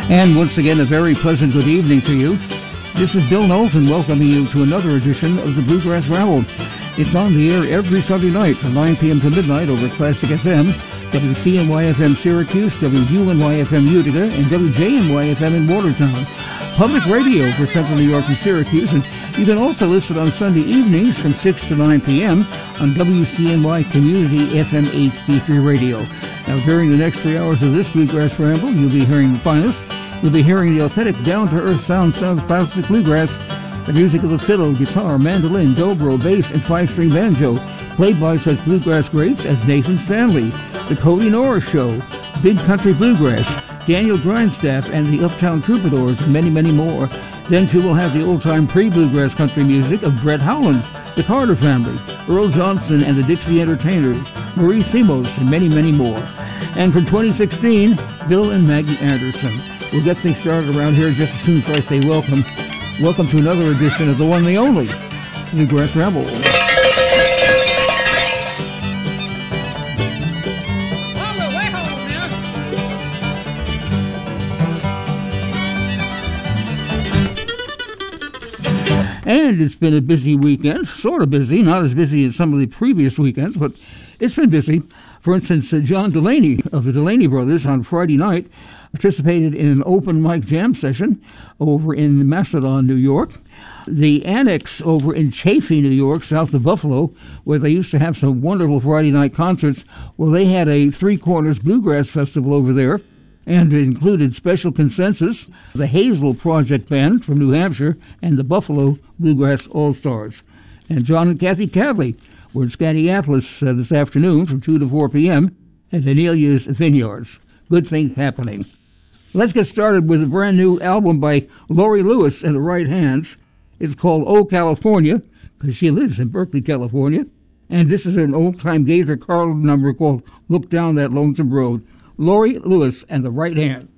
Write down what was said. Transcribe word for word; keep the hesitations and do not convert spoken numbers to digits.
And once again, a very pleasant good evening to you. This is Bill Knowlton welcoming you to another edition of the Bluegrass Ramble. It's on the air every Sunday night from nine p.m. to midnight over Classic F M, W C N Y F M Syracuse, W U N Y F M Utica, and W J N Y F M in Watertown. Public radio for Central New York and Syracuse, and you can also listen on Sunday evenings from six to nine p.m. on W C N Y Community F M H D three Radio. Now, during the next three hours of this Bluegrass Ramble, you'll be hearing the finest. You'll be hearing the authentic, down-to-earth sound of classic bluegrass, the music of the fiddle, guitar, mandolin, dobro, bass, and five-string banjo, played by such bluegrass greats as Nathan Stanley, The Cody Norris Show, Big Country Bluegrass, Daniel Grindstaff, and the Uptown Troubadours, and many, many more. Then, too, we'll have the old-time pre-bluegrass country music of Brett Howland, the Carter Family, Earl Johnson and the Dixie Entertainers, Marie Simos, and many, many more. And from twenty sixteen, Bill and Maggie Anderson. We'll get things started around here just as soon as I say welcome. Welcome to another edition of the one, the only, Bluegrass Ramble. And it's been a busy weekend, sort of busy, not as busy as some of the previous weekends, but it's been busy. For instance, uh, John Delaney of the Delaney Brothers on Friday night participated in an open mic jam session over in Macedon, New York. The Annex over in Chaffee, New York, south of Buffalo, where they used to have some wonderful Friday night concerts, well, they had a Three Corners Bluegrass Festival over there, and it included Special Consensus, the Hazel Project Band from New Hampshire, and the Buffalo Bluegrass All-Stars. And John and Kathy Cadley were in Scandiapolis uh, this afternoon from two to four p.m. at Anelia's Vineyards. Good things happening. Let's get started with a brand new album by Laurie Lewis and the Right Hands. It's called Oh California, because she lives in Berkeley, California. And this is an old-time Gaither Carlin number called Look Down That Lonesome Road. Laurie Lewis and the Right Hand.